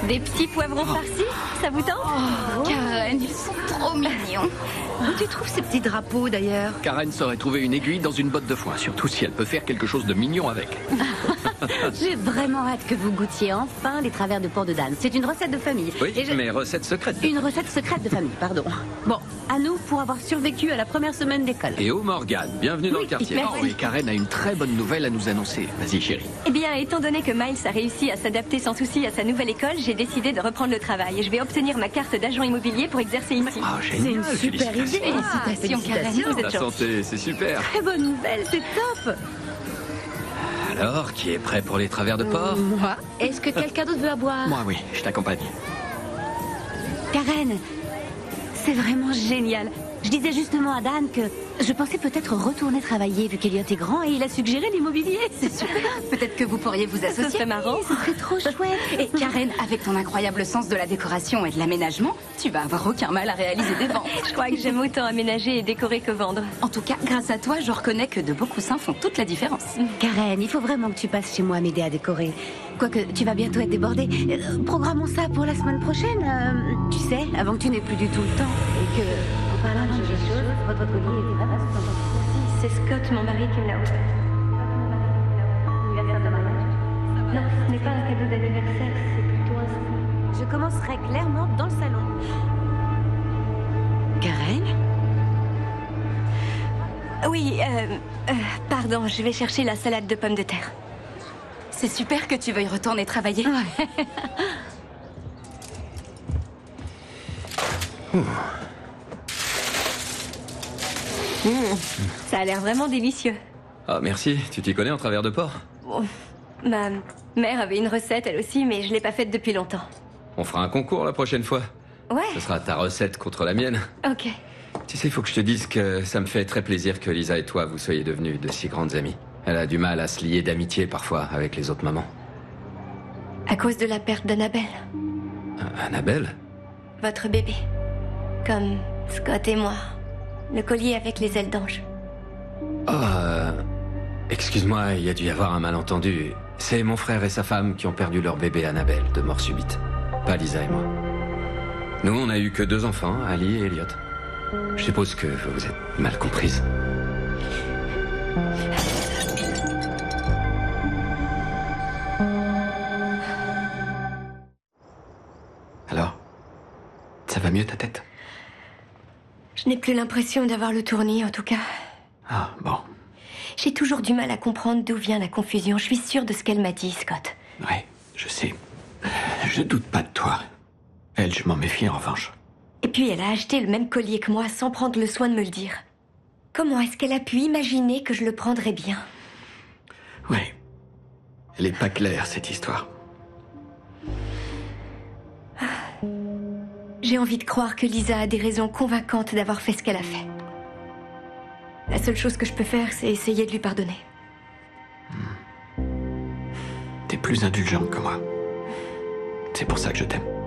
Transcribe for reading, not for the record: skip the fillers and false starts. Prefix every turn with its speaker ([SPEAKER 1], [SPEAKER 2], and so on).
[SPEAKER 1] Des petits poivrons farcis, ça vous tente?
[SPEAKER 2] Karen, ils sont trop mignons.
[SPEAKER 3] Où tu trouves ces petits drapeaux d'ailleurs?
[SPEAKER 4] Karen saurait trouver une aiguille dans une botte de foin, surtout si elle peut faire quelque chose de mignon avec.
[SPEAKER 3] J'ai vraiment hâte que vous goûtiez enfin les travers de port de Dan. C'est une recette de famille.
[SPEAKER 4] Oui,
[SPEAKER 3] Et
[SPEAKER 4] mais recette secrète.
[SPEAKER 3] Une recette secrète de famille, pardon. Bon, à nous pour avoir survécu à la première semaine d'école.
[SPEAKER 4] Et oh Morgane, bienvenue dans le quartier.
[SPEAKER 3] merci.
[SPEAKER 4] Oh, et Karen a une très bonne nouvelle à nous annoncer. Vas-y chérie.
[SPEAKER 1] Eh bien, étant donné que Miles a réussi à s'adapter sans souci à sa nouvelle école, j'ai décidé de reprendre le travail. Et je vais obtenir ma carte d'agent immobilier pour exercer ici.
[SPEAKER 4] Ah
[SPEAKER 3] C'est
[SPEAKER 4] génial,
[SPEAKER 3] une super idée.
[SPEAKER 2] Félicitations, Karen.
[SPEAKER 1] Vous êtes
[SPEAKER 4] La
[SPEAKER 1] gentils.
[SPEAKER 4] santé, c'est super.
[SPEAKER 3] Très bonne nouvelle, c'est top.
[SPEAKER 4] Alors, qui est prêt pour les travers de porc?
[SPEAKER 3] Moi. Est-ce que quelqu'un d'autre veut à boire?
[SPEAKER 4] Moi oui, je t'accompagne.
[SPEAKER 3] Karen, c'est vraiment génial. Je disais justement à Dan que je pensais peut-être retourner travailler vu qu'Eliott est grand et il a suggéré l'immobilier. C'est super.
[SPEAKER 2] Peut-être que vous pourriez vous
[SPEAKER 1] Ce
[SPEAKER 2] associer.
[SPEAKER 1] serait marrant.
[SPEAKER 3] Ce serait trop chouette.
[SPEAKER 2] Et Karen, avec ton incroyable sens de la décoration et de l'aménagement, tu vas avoir aucun mal à réaliser des ventes.
[SPEAKER 1] Je crois que j'aime autant aménager et décorer que vendre.
[SPEAKER 2] En tout cas, grâce à toi, je reconnais que de beaux coussins font toute la différence.
[SPEAKER 3] Karen, il faut vraiment que tu passes chez moi m'aider à décorer. Quoique, tu vas bientôt être débordée. Programmons ça pour la semaine prochaine. Tu sais, avant que tu n'aies plus du tout le temps. Et que, en parlant de ces choses, votre collier est vraiment splendide.
[SPEAKER 1] C'est Scott, mon mari, qui me l'a offert.
[SPEAKER 3] Anniversaire de mariage.
[SPEAKER 1] Non, ce n'est pas un cadeau d'anniversaire, c'est plutôt un...
[SPEAKER 3] Je commencerai clairement dans le salon.
[SPEAKER 2] Karen?
[SPEAKER 1] Oui, pardon, je vais chercher la salade de pommes de terre.
[SPEAKER 2] C'est super que tu veuilles retourner travailler.
[SPEAKER 1] Ça a l'air vraiment délicieux.
[SPEAKER 4] Ah merci, tu t'y connais en travers de porc?
[SPEAKER 1] Ma mère avait une recette, elle aussi, mais je l'ai pas faite depuis longtemps.
[SPEAKER 4] On fera un concours la prochaine fois.
[SPEAKER 1] Ouais,
[SPEAKER 4] Ce sera ta recette contre la mienne.
[SPEAKER 1] ok.
[SPEAKER 4] Tu sais, il faut que je te dise que ça me fait très plaisir que Lisa et toi, vous soyez devenus de si grandes amies. Elle a du mal à se lier d'amitié parfois avec les autres mamans.
[SPEAKER 1] À cause de la perte d'Annabelle,
[SPEAKER 4] Annabelle?
[SPEAKER 1] votre bébé. Comme Scott et moi. Le collier avec les ailes d'ange.
[SPEAKER 4] Oh, excuse-moi, il y a dû y avoir un malentendu. C'est mon frère et sa femme qui ont perdu leur bébé Annabelle de mort subite. Pas Lisa et moi. Nous, on a eu que 2 enfants, Ali et Elliot. Je suppose que vous êtes mal comprise. Alors, ça va mieux ta tête?
[SPEAKER 1] Je n'ai plus l'impression d'avoir le tournis, en tout cas.
[SPEAKER 4] Ah, bon.
[SPEAKER 1] J'ai toujours du mal à comprendre d'où vient la confusion. Je suis sûre de ce qu'elle m'a dit, Scott.
[SPEAKER 4] Ouais, je sais. Je doute pas de toi. Elle, je m'en méfie en revanche.
[SPEAKER 1] Et puis elle a acheté le même collier que moi sans prendre le soin de me le dire. Comment est-ce qu'elle a pu imaginer que je le prendrais bien?
[SPEAKER 4] Ouais. Elle est pas claire, cette histoire.
[SPEAKER 1] J'ai envie de croire que Lisa a des raisons convaincantes d'avoir fait ce qu'elle a fait. La seule chose que je peux faire, c'est essayer de lui pardonner.
[SPEAKER 4] T'es plus indulgente que moi. C'est pour ça que je t'aime.